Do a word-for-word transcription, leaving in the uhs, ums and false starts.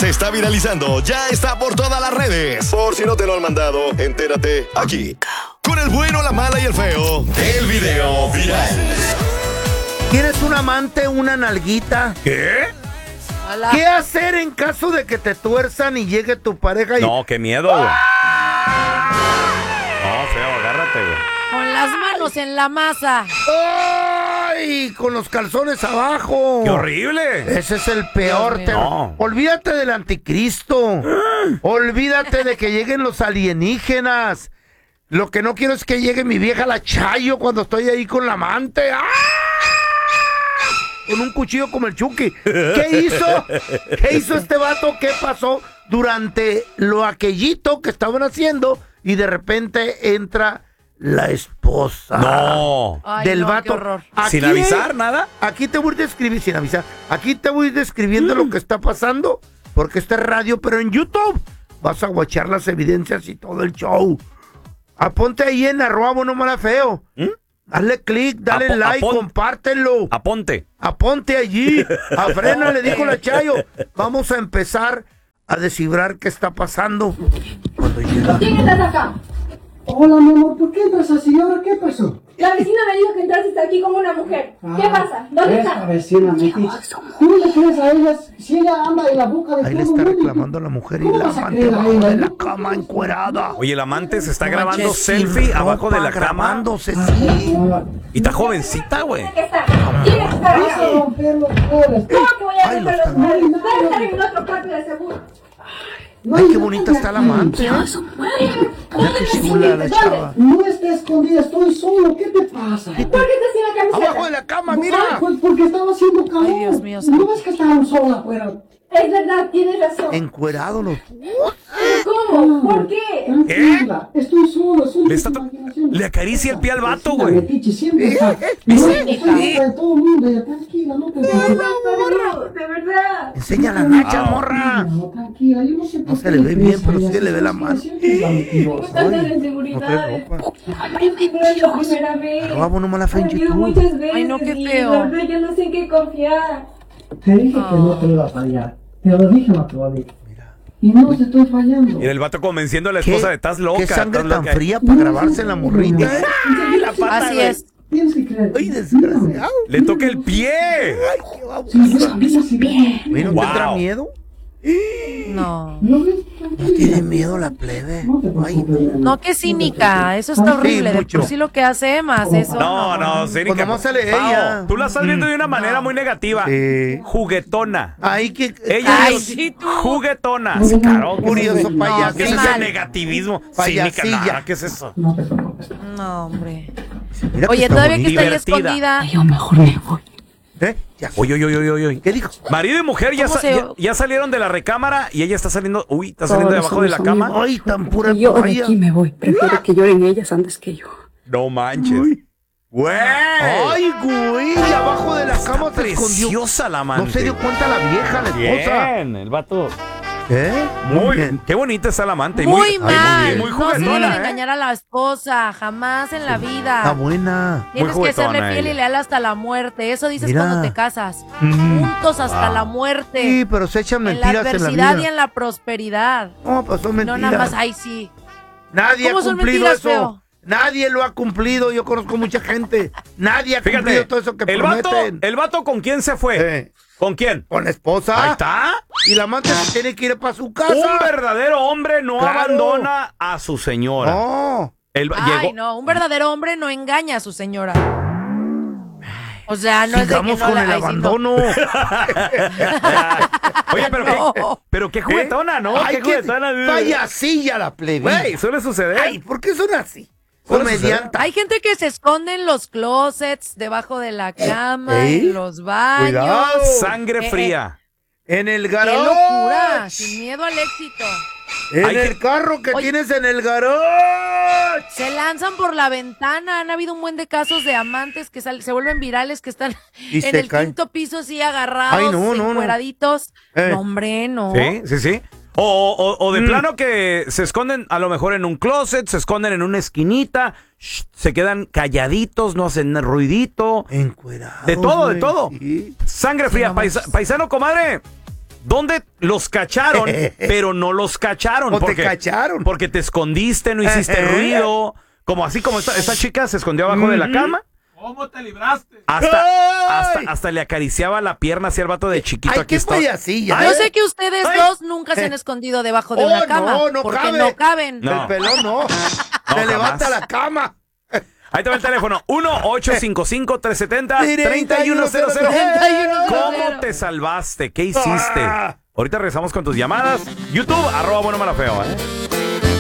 se está viralizando ya está por todas las redes. Por si no te lo han mandado, entérate aquí. Con el bueno, la mala y el feo. El video viral. ¿Quieres un amante, una nalguita? ¿Qué? Hola. ¿Qué hacer en caso de que te tuerzan y llegue tu pareja y... No, qué miedo, güey. No, feo, agárrate, güey. Con las manos en la masa. ¡Ay! Con los calzones abajo. ¡Qué horrible! Ese es el peor. Dios Te... No. Olvídate del anticristo. Olvídate de que lleguen los alienígenas. Lo que no quiero es que llegue mi vieja la Chayo cuando estoy ahí con la amante. ¡Ah! Con un cuchillo como el Chucky. ¿Qué hizo? ¿Qué hizo este vato? ¿Qué pasó durante lo aquellito que estaban haciendo? Y de repente entra la esposa. No. Ay, Del no, vato. qué horror. ¿Sin avisar nada? Aquí te voy a describir, sin avisar. Aquí te voy describiendo lo que está pasando. Porque este es radio, pero en YouTube vas a guachar las evidencias y todo el show. Aponte ahí en arroba no mala feo. ¿Mm? Dale click, dale Apo- like, apon- compártelo. Aponte. Aponte allí. A frena, le dijo la Chayo. Vamos a empezar a descifrar qué está pasando. Cuando llega. ¿Quién estás acá? Hola, mi amor, ¿por qué entras así? ¿Ahora qué pasó? La vecina me dijo que entraste aquí como una mujer. ¿Qué pasa? ¿Dónde Esta está? vecina, mi tía. ¿Cómo le crees a ella si ella anda en la boca de Ahí le todo está el mundo? reclamando a la mujer y ¿Cómo la vas a amante creer a abajo ella? de la cama encuerada. Oye, el amante se está No grabando manches, selfie Sin abajo de la ropa, cama. grabándose, sí. Y está jovencita, güey. ¿Qué está? ¿Quién está Vas a acá? romper los muebles. ¿Cómo que voy a Ay, romper los los muebles? Debe estar en el otro cuarto de seguro. No Ay, hay qué nada bonita está la aquí. amante. ¿Dónde Mira qué te chula la escondiste? chava. No está escondida, estoy solo. ¿Qué te pasa? ¿Por qué estás sin la camiseta? Abajo de la cama, Ay, mira. pues porque estaba haciendo calor. Ay, Dios mío, ¿No ves que estaban solos afuera? Es verdad, tienes razón. Encuerado los. ¿Cómo? ¿Por qué? Tranquila, estoy solo. Soy Le, está to- le acaricia el pie al vato, güey. Metiche, siempre está. No, estoy loca de todo el mundo. ya, Tranquila, no te preocupes. No, de verdad. Enseña la nacha, morra. No, tranquila, yo no sé No por se qué le ve bien, pesa, pero ya sí se le ve sabes la que mano. siempre es la mentirosa. Estás en No trae inseguridades. ropa. No es la primera vez. Arroba no mala fe en Ha habido YouTube. muchas veces. Ay, no, qué y feo. la verdad yo no sé en qué confiar. Te dije que no te iba a fallar. Te lo dije, no te lo dije. Y no te estoy fallando. Mira el vato convenciendo a la ¿Qué, esposa de estás loca. qué sangre estás tan loca". fría para grabarse en la morrita? Así es. Tienes que creer. Ay, desgraciado. Le toca el pie. Ay, qué Sí, babosa. mira, mira, sí, mira. Bueno, Wow. ¿tendrá miedo? No. ¿No ves? No tiene miedo la plebe. No te Ay, preocupes. No, que cínica. Eso está horrible. De mucho. por sí lo que hace más, eso. No, no, Cínica. Pues nomás sale Pao, ella. Tú la estás viendo de una manera muy negativa. Sí. Juguetona. ay, que. Ella Ay, es sí, tú. juguetona. No, no, Claro, no, Curioso no, payaso. ¿qué es qué ese mal. negativismo? Payasilla. Cínica, nada, ¿qué es eso? No te preocupes. No, hombre. Mira que Oye, está todavía que bonita. está ahí Divertida. escondida. Yo mejor me voy. ¿Eh? Ya. Oye, oye, oye, oye, oye. ¿Qué dijo? Marido y mujer ya, ¿Cómo sa- se- ya, ya salieron de la recámara y ella está saliendo. Uy, está saliendo de Todos abajo de la somos cama. amigos. Ay, tan pura Yo de toalla. aquí me voy. Prefiero que lloren ellas antes que yo. No manches. Güey. Ay, güey, abajo de la Está cama se escondió. preciosa la amante. No se dio cuenta la vieja, la esposa. Bien, el vato. ¿Eh? Muy bien. Qué bonita está la amante. y Muy ay, mal. bien, muy No se debe juguetona, ¿eh? engañar a la esposa. Jamás en la vida. Está buena. Tienes Muy que serle juguetona fiel y ella. leal hasta la muerte. Eso dices Mira. cuando te casas. Mm. Juntos hasta Wow. la muerte. Sí, pero se echan en la mentiras en la adversidad y vida. en la prosperidad. No, pues son No mentiras. nada más, ay sí. Nadie ha ¿Cómo son cumplido mentiras, eso. feo? Nadie lo ha cumplido. Yo conozco mucha gente. Nadie ha Fíjate, cumplido todo eso que el vato, prometen. el vato con quién se fue. Eh, ¿Con quién? con la esposa. Ahí está. Y la amante se tiene que ir para su casa. Un verdadero hombre no Claro. abandona a su señora. No. Él va- Ay, llegó. no, un verdadero hombre no engaña a su señora. O sea, no Sigamos es de que no con la el ay, sí, no. abandono. Oye, pero No. qué, pero qué juguetona, ¿no? Ay, qué qué juguetona. payasilla la plebe. Güey, suele suceder. Ay, ¿por qué son así? Suele Comediante. Hay gente que se esconde en los closets, debajo de la cama, ¿Eh? en los baños. Cuidado. Sangre Eh, fría. En el ¡Qué garage. locura! Sin miedo al éxito. En Hay el que- carro que Oye. tienes en el garage. Se lanzan por la ventana. Han habido un buen de casos de amantes que sal- se vuelven virales, que están Y en se el caen. quinto piso así agarrados, Ay, no, no, no. encueraditos. Eh. No, hombre, no. Sí, sí, sí. O, o- o de Mm. plano que se esconden a lo mejor en un closet, se esconden en una esquinita, shh, se quedan calladitos, no hacen ruidito. Encuerado. De todo, de güey, todo. sí. Sangre fría, no paisa- manches. paisano, comadre. ¿Dónde los cacharon, pero no los cacharon? ¿O te porque, cacharon? Porque te escondiste, no hiciste ruido. Como así como esta, esta chica se escondió abajo de la cama. ¿Cómo te libraste? Hasta, hasta, hasta le acariciaba la pierna hacia el vato de chiquito. Ay, Aquí qué está. payasilla. Yo ¿eh? sé que ustedes Ay. dos nunca se han escondido debajo de Oh, una cama. no, no porque cabe. no caben. No. El pelón no. Se jamás. levanta la cama. Ahí te va el teléfono. uno ocho cinco cinco, tres siete cero, tres uno cero cero. treinta y uno cero ¿Cómo cero. te salvaste? ¿Qué hiciste? Ah. Ahorita regresamos con tus llamadas. YouTube, arroba bueno malo feo, ¿eh?